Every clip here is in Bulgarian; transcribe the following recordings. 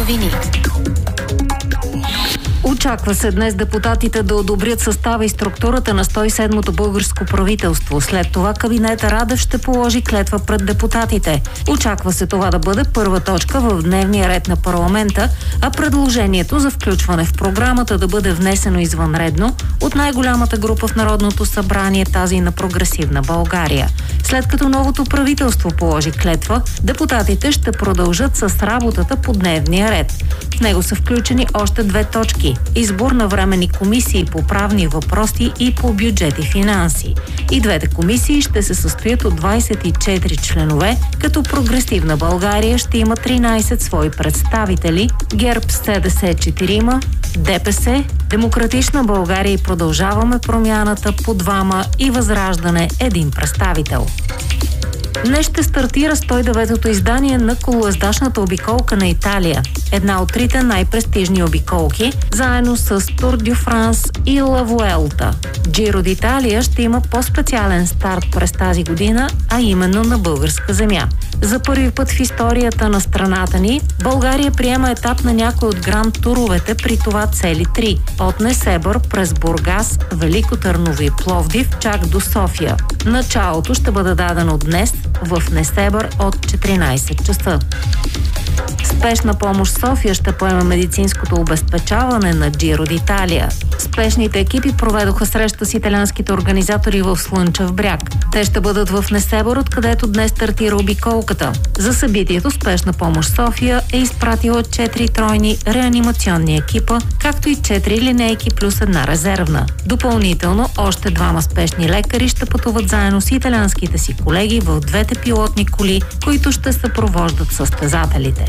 новини. Очаква се днес депутатите да одобрят състава и структурата на 107-то българско правителство. След това кабинета Радев ще положи клетва пред депутатите. Очаква се това да бъде първа точка в дневния ред на парламента, а предложението за включване в програмата да бъде внесено извънредно от най-голямата група в Народното събрание, тази на Прогресивна България. След като новото правителство положи клетва, депутатите ще продължат с работата по дневния ред. В него са включени още две точки – избор на временни комисии по правни въпроси и по бюджет и финанси. И двете комисии ще се състоят от 24 членове, като Прогресивна България ще има 13 свои представители, ГЕРБ с СДС 4, ДПС, Демократична България и Продължаваме промяната по 2 и Възраждане 1 представител. Днес ще стартира 109-то издание на колоездачната обиколка на Италия. Една от трите най-престижни обиколки, заедно с Тур дю Франс и Ла Вуелта. Джиро d'Italia ще има по-специален старт през тази година, а именно на българска земя. За първи път в историята на страната ни, България приема етап на някой от гранд-туровете, при това цели 3. От Несебър през Бургас, Велико Търново и Пловдив, чак до София. Началото ще бъде дадено днес в Несебър от 14 часа. Спешна помощ София ще поема медицинското обезпечаване на Джиро d'Italia. Спешните екипи проведоха среща с италианските организатори в Слънчев бряг. Те ще бъдат в Несебър, откъдето днес стартира обиколката. За събитието Спешна помощ София е изпратила 4 тройни реанимационни екипа, както и 4 линейки плюс една резервна. Допълнително още 2 спешни лекари ще пътуват заедно с италианските си колеги в двете пилотни коли, които ще съпровождат състезателите.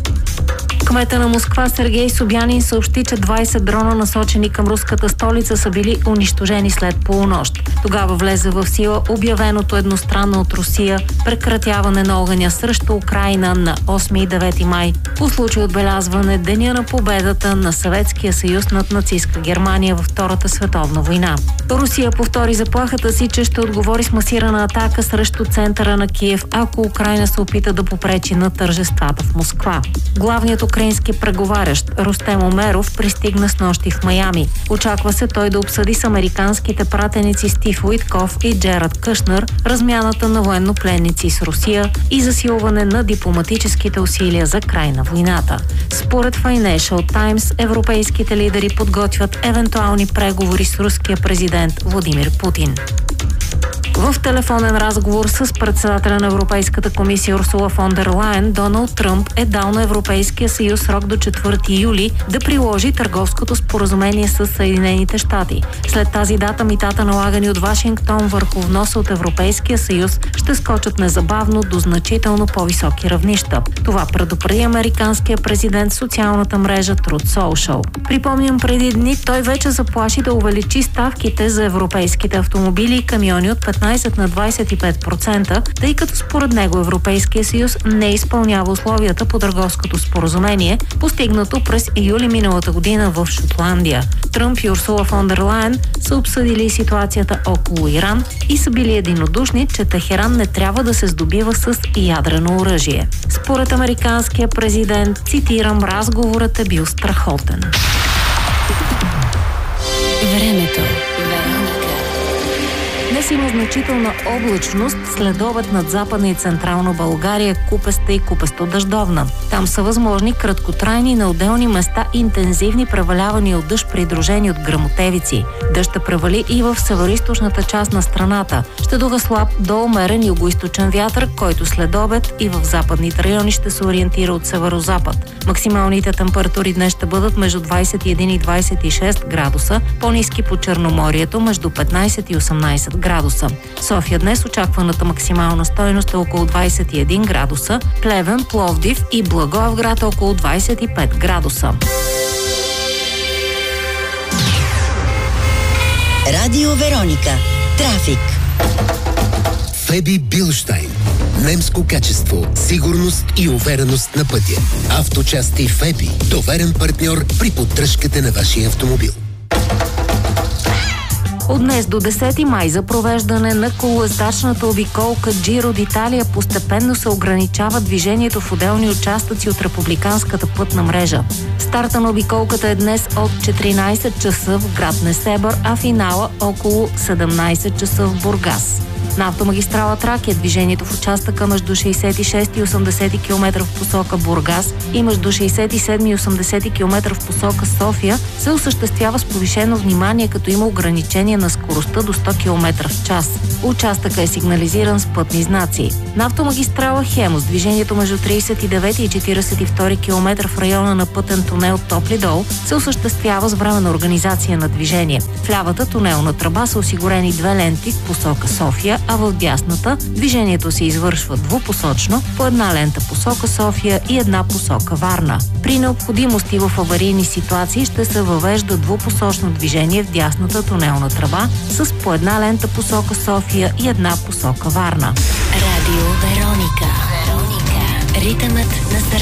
Кмета на Москва Сергей Собянин съобщи, че 20 дрона, насочени към руската столица, са били унищожени след полунощ. Тогава влезе в сила обявеното едностранно от Русия прекратяване на огъня срещу Украйна на 8 и 9 май, по случай отбелязване Деня на победата на Съветския съюз над нацистка Германия във Втората световна война. Русия повтори заплахата си, че ще отговори с масирана атака срещу центъра на Киев, ако Украйна се опита да попречи на тържествата в Москва. Главният украински преговарящ Рустем Умеров пристигна снощи в Майами. Очаква се той да обсъди с американските пратеници Стив Уитков и Джерард Кушнер размяната на военнопленници с Русия и засилване на дипломатическите усилия за край на войната. Според Financial Times, европейските лидери подготвят евентуални преговори с руския президент Владимир Путин. В телефонен разговор с председателя на Европейската комисия Урсула фон дер Лайен, Доналд Тръмп е дал на Европейския съюз срок до 4 юли да приложи търговското споразумение с Съединените щати. След тази дата митата, налагани от Вашингтон върху вноса от Европейския съюз, ще скочат незабавно до значително по-високи равнища. Това предупреди американския президент в социалната мрежа Truth Social. Припомням, преди дни той вече заплаши да увеличи ставките за европейските автомобили и камиони от 15 на 25%, тъй като според него Европейския съюз не изпълнява условията по търговското споразумение, постигнато през юли миналата година в Шотландия. Тръмп и Урсула фон дер Лайен са обсъдили ситуацията около Иран и са били единодушни, че Техеран не трябва да се здобива с ядрено оръжие. Според американския президент, цитирам, разговорът е бил страхотен. Времето. Днес има значителна облачност, следобед над Западна и Централна България, купеста и купесто-дъждовна. Там са възможни краткотрайни, на отделни места интензивни превалявания от дъжд, придружени от гръмотевици. Дъжд ще превали и в североизточната част на страната. Ще духа слаб до умерен югоизточен вятър, който следобед и в западните райони ще се ориентира от северозапад. Максималните температури днес ще бъдат между 21 и 26 градуса, по-ниски по Черноморието между 15 и 18 градуса. София днес очакваната максимална стойност е около 21 градуса, Плевен, Пловдив и Благоевград около 25 градуса. Радио Вероника. Трафик. Феби Билштайн. Немско качество, сигурност и увереност на пътя. Авточасти Феби. Доверен партньор при поддръжката на вашия автомобил. От днес до 10 май за провеждане на колоездачната обиколка Джиро d'Italia постепенно се ограничава движението в отделни участъци от републиканската пътна мрежа. Старта на обиколката е днес от 14 часа в град Несебър, а финала около 17 часа в Бургас. На автомагистрала Тракия движението в участъка между 66 и 80 км в посока Бургас и между 67 и 80 км в посока София се осъществява с повишено внимание, като има ограничение на скоростта до 100 км в час. Участъкът е сигнализиран с пътни знаци. На автомагистрала Хемус движението между 39 и 42 км в района на пътен тунел Топли дол се осъществява с временна организация на движение. В лявата тунелна тръба са осигурени 2 ленти в посока София, а в дясната движението се извършва двупосочно по една лента посока София и една посока Варна. При необходимост и в аварийни ситуации ще се въвежда двупосочно движение в дясната тунелна тръба с по една лента посока София и една посока Варна. Радио Вероника. Ритъмът на